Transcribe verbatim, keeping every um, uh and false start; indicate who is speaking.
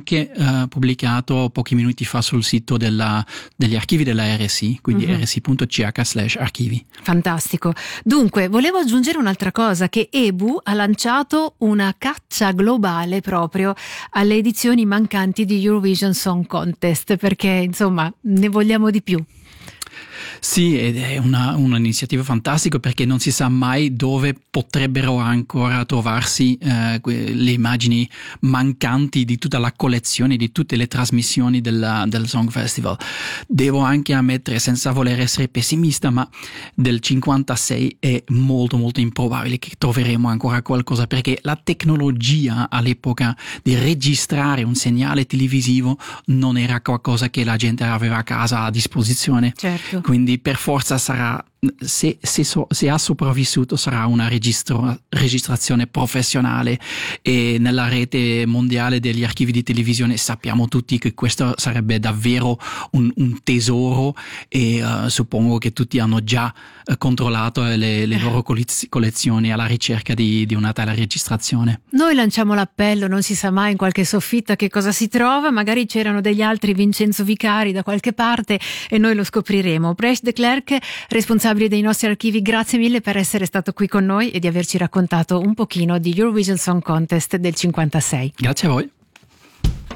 Speaker 1: anche uh, pubblicato pochi minuti fa sul sito della, degli archivi della R S I, quindi
Speaker 2: mm-hmm.
Speaker 1: rsi.ch slash archivi.
Speaker 2: Fantastico. Dunque, volevo aggiungere un'altra cosa, che E B U ha lanciato una caccia globale proprio alle edizioni mancanti di Eurovision Song Contest, perché insomma ne vogliamo di più.
Speaker 1: Sì, ed è una, un'iniziativa fantastica, perché non si sa mai dove potrebbero ancora trovarsi eh, le immagini mancanti di tutta la collezione, di tutte le trasmissioni della, del Song Festival. Devo anche ammettere, senza voler essere pessimista, ma del cinquantasei è molto molto improbabile che troveremo ancora qualcosa, perché la tecnologia all'epoca di registrare un segnale televisivo non era qualcosa che la gente aveva a casa a disposizione.
Speaker 2: Certo.
Speaker 1: Quindi per forza sarà, se, se, so, se ha sopravvissuto, sarà una registro, registrazione professionale, e nella rete mondiale degli archivi di televisione sappiamo tutti che questo sarebbe davvero un, un tesoro, e uh, suppongo che tutti hanno già uh, controllato le, le loro collezioni alla ricerca di, di una tale registrazione.
Speaker 2: Noi lanciamo l'appello, non si sa mai in qualche soffitta che cosa si trova, magari c'erano degli altri Vincenzo Vicari da qualche parte e noi lo scopriremo. Brecht de Klerk, responsabile dei nostri archivi, grazie mille per essere stato qui con noi e di averci raccontato un pochino di Eurovision Song Contest del cinquantasei.
Speaker 1: Grazie a voi.